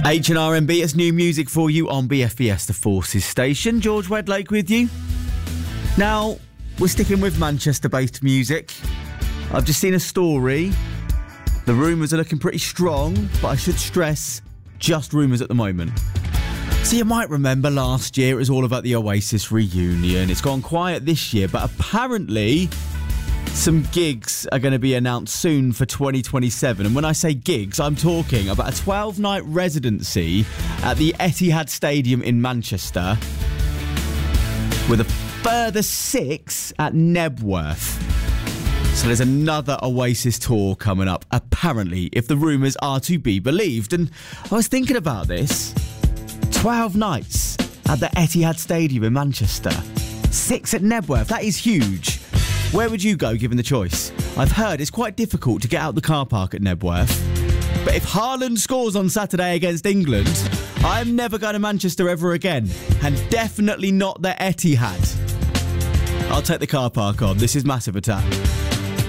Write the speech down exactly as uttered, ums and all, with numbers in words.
H and R M B, it's new music for you on B F B S, the Forces station. George Wedlake with you. Now, we're sticking with Manchester-based music. I've just seen a story. The rumours are looking pretty strong, but I should stress, just rumours at the moment. So you might remember last year it was all about the Oasis reunion. It's gone quiet this year, but apparently some gigs are going to be announced soon for twenty twenty-seven. And when I say gigs, I'm talking about a twelve-night residency at the Etihad Stadium in Manchester with a further six at Nebworth. So there's another Oasis tour coming up, apparently, if the rumours are to be believed. And I was thinking about this. twelve nights at the Etihad Stadium in Manchester. Six at Nebworth. That is huge. Where would you go given the choice? I've heard it's quite difficult to get out the car park at Nebworth. But if Haaland scores on Saturday against England, I'm never going to Manchester ever again. And definitely not the Etihad. I'll take the car park on. This is Massive Attack.